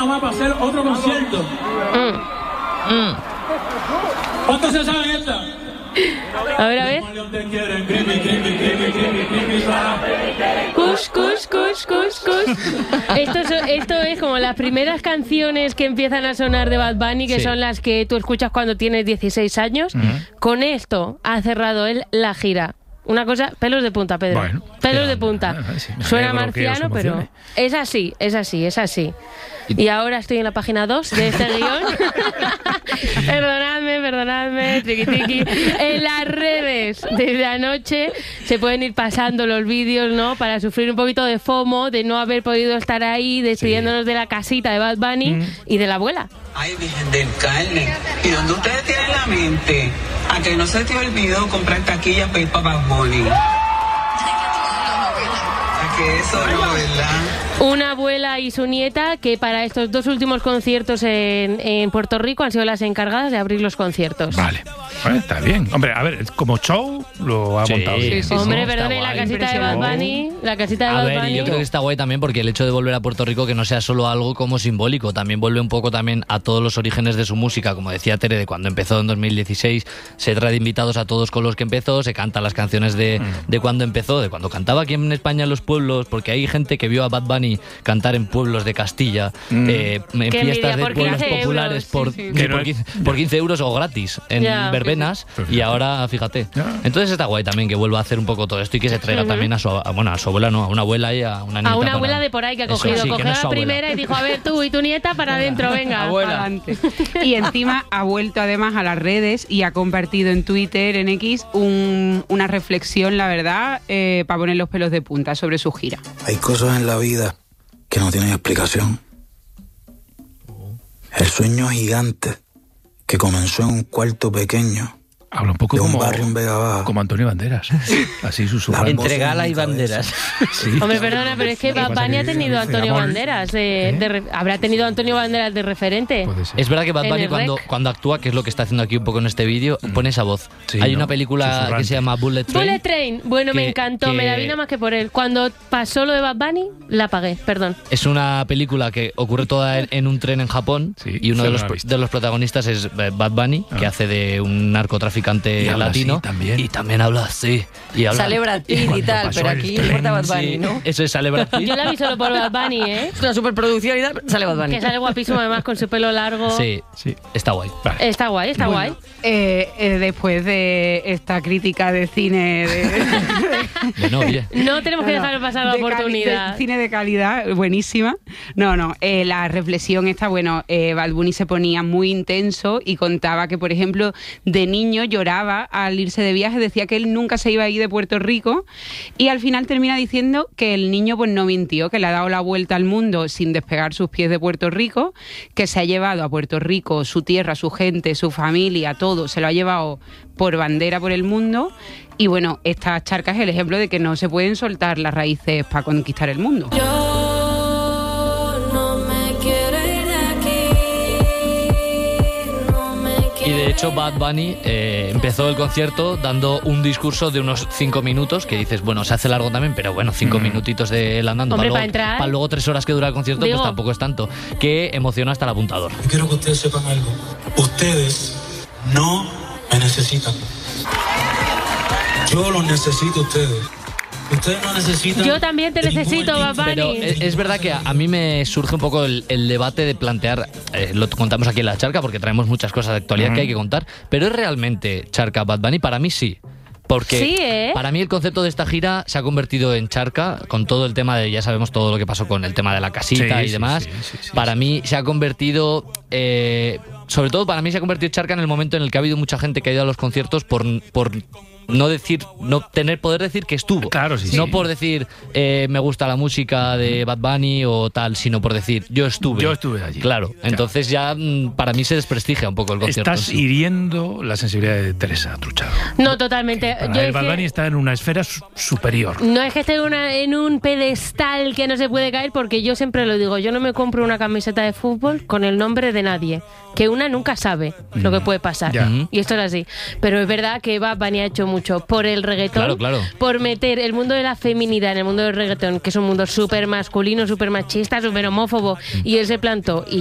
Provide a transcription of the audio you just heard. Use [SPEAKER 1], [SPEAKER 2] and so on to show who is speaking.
[SPEAKER 1] para hacer otro concierto. ¿Cuántos se saben esta?
[SPEAKER 2] A ver. Kush, kush, kush, kush, kush. Esto es como las primeras canciones que empiezan a sonar de Bad Bunny, que son las que tú escuchas cuando tienes 16 años. Con esto ha cerrado él la gira. Una cosa, pelos de punta, Pedro. Bueno, pelos de punta. Suena marciano, pero es así. Y ahora estoy en la página 2 de este guión. Perdonadme, triqui. En las redes, desde anoche, se pueden ir pasando los vídeos, ¿no? Para sufrir un poquito de FOMO, de no haber podido estar ahí, despidiéndonos de la casita de Bad Bunny y de la abuela.
[SPEAKER 3] Ay, Virgen del Carmen. ¿Y dónde ustedes tienen la mente? A que no se te olvidó comprar taquillas para ir para Bad Bunny. A que eso no, ¿verdad?
[SPEAKER 2] Una abuela y su nieta que para estos 2 últimos conciertos en Puerto Rico han sido las encargadas de abrir los conciertos.
[SPEAKER 4] Vale. Bueno, está bien. Hombre, a ver, como show lo ha montado bien.
[SPEAKER 2] Sí, hombre, perdone, la casita de Bad Bunny. La casita de Bad Bunny.
[SPEAKER 5] Yo creo que está guay también porque el hecho de volver a Puerto Rico que no sea solo algo como simbólico, también vuelve un poco también a todos los orígenes de su música, como decía Tere, de cuando empezó en 2016, se trae de invitados a todos con los que empezó, se canta las canciones de cuando empezó, de cuando cantaba aquí en España en los pueblos, porque hay gente que vio a Bad Bunny cantar en pueblos de Castilla, en fiestas de pueblos populares por 15 euros o gratis en verbenas, y ahora fíjate. Entonces está guay también que vuelva a hacer un poco todo esto y que se traiga también a su abuela, no, a una abuela y a una nieta.
[SPEAKER 2] A una abuela de por ahí que ha cogido, cogió la primera y dijo, a ver, tú y tu nieta para adentro, venga.
[SPEAKER 6] Abuela. Y encima ha vuelto además a las redes y ha compartido en Twitter, en X, una reflexión, la verdad, para poner los pelos de punta sobre su gira.
[SPEAKER 7] Hay cosas en la vida que no tienen explicación. El sueño gigante que comenzó en un cuarto pequeño
[SPEAKER 4] habla un poco
[SPEAKER 7] de un
[SPEAKER 4] como
[SPEAKER 7] barrio en Vega Baja.
[SPEAKER 4] Como Antonio Banderas. Así susurrando.
[SPEAKER 8] Entre Gala y Banderas.
[SPEAKER 4] Sí.
[SPEAKER 2] Hombre, perdona, pero es que Bad Bunny ha tenido a Antonio Banderas. Habrá tenido a Antonio Banderas de referente.
[SPEAKER 5] Es verdad que Bad Bunny cuando actúa, que es lo que está haciendo aquí un poco en este vídeo, pone esa voz. Hay una película que se llama Bullet Train.
[SPEAKER 2] Bueno, me encantó, me la vi nada más que por él. Cuando pasó lo de Bad Bunny, la apagué, perdón.
[SPEAKER 5] Es una película que ocurre toda en un tren en Japón y uno de los protagonistas es Bad Bunny, que hace de un narcotraficante latino. Y también habla así.
[SPEAKER 8] Sale Brad Pitt y tal, pero aquí importa Bad Bunny, ¿no?
[SPEAKER 5] Eso es, sale Brad Pitt.
[SPEAKER 2] Yo la vi solo por Bad Bunny, ¿eh?
[SPEAKER 8] Es una superproducción y tal, sale Bad Bunny.
[SPEAKER 2] Que sale guapísimo además con su pelo largo.
[SPEAKER 5] Sí, está guay.
[SPEAKER 2] Vale. Está guay.
[SPEAKER 6] Después de esta crítica de cine
[SPEAKER 2] no tenemos que dejar pasar la oportunidad.
[SPEAKER 6] De cine de calidad, buenísima. La reflexión está, Bad Bunny se ponía muy intenso y contaba que, por ejemplo, de niño lloraba al irse de viaje, decía que él nunca se iba a ir de Puerto Rico y al final termina diciendo que el niño pues no mintió, que le ha dado la vuelta al mundo sin despegar sus pies de Puerto Rico, que se ha llevado a Puerto Rico su tierra, su gente, su familia, todo, se lo ha llevado por bandera por el mundo y esta charca es el ejemplo de que no se pueden soltar las raíces para conquistar el mundo.
[SPEAKER 5] Y de hecho Bad Bunny empezó el concierto dando un discurso de unos 5 minutos, que dices, se hace largo también, pero 5 minutitos de él andando.
[SPEAKER 2] Hombre,
[SPEAKER 5] para luego 3 horas que dura el concierto, pues tampoco es tanto. Que emociona hasta el apuntador.
[SPEAKER 1] Quiero que ustedes sepan algo. Ustedes no me necesitan. Yo los necesito a ustedes. Ustedes no necesitan.
[SPEAKER 2] Yo también te necesito, Bad Bunny.
[SPEAKER 5] Pero es verdad que a mí me surge un poco el debate de plantear, lo contamos aquí en La Charca porque traemos muchas cosas de actualidad que hay que contar, pero ¿es realmente charca Bad Bunny? Para mí sí. Porque para mí el concepto de esta gira se ha convertido en charca, con todo el tema de, ya sabemos todo lo que pasó con el tema de la casita y demás. Para mí se ha convertido, sobre todo para mí se ha convertido en charca en el momento en el que ha habido mucha gente que ha ido a los conciertos por no poder decir que estuvo.
[SPEAKER 4] Claro,
[SPEAKER 5] no por decir me gusta la música de Bad Bunny o tal, sino por decir yo estuve
[SPEAKER 4] allí.
[SPEAKER 5] Claro, entonces ya para mí se desprestigia un poco el concierto.
[SPEAKER 4] Estás hiriendo la sensibilidad de Teresa Truchado.
[SPEAKER 2] No, totalmente.
[SPEAKER 4] El Bad Bunny está en una esfera superior.
[SPEAKER 2] No es que esté en un pedestal que no se puede caer, porque yo siempre lo digo, yo no me compro una camiseta de fútbol con el nombre de nadie, que una nunca sabe lo que puede pasar. Y esto es así. Pero es verdad que Bad Bunny ha hecho mucho por el reggaetón, por meter el mundo de la feminidad en el mundo del reggaetón, que es un mundo súper masculino, súper machista, súper homófobo, y él se plantó y